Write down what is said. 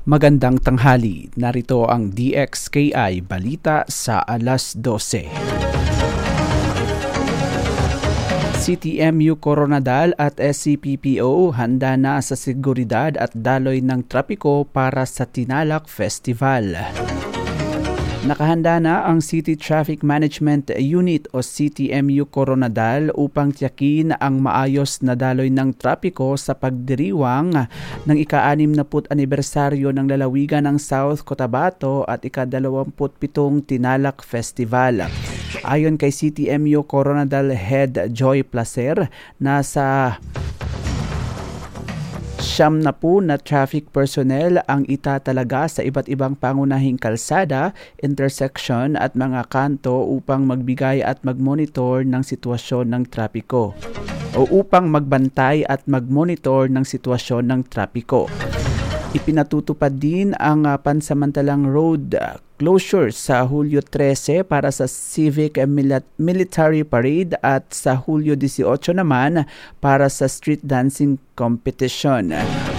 Magandang tanghali, narito ang DXKI Balita sa alas 12. CTMU Coronadal at SCPPO handa na sa seguridad at daloy ng trapiko para sa Tinalak Festival. Nakahanda na ang City Traffic Management Unit o CTMU Coronadal upang tiyakin ang maayos na daloy ng trapiko sa pagdiriwang ng ika-60 anibersaryo ng lalawigan ng South Cotabato at ika-27 Tinalak Festival. Ayon kay CTMU Coronadal Head Joy Placer, nasa 70 na traffic personnel ang itatalaga sa iba't ibang pangunahing kalsada, intersection at mga kanto upang magbigay at magmonitor ng sitwasyon ng trapiko o upang magbantay at magmonitor ng sitwasyon ng trapiko. Ipinatutupad din ang pansamantalang road closure sa Hulyo 13 para sa Civic Military Parade at sa Hulyo 18 naman para sa street dancing competition.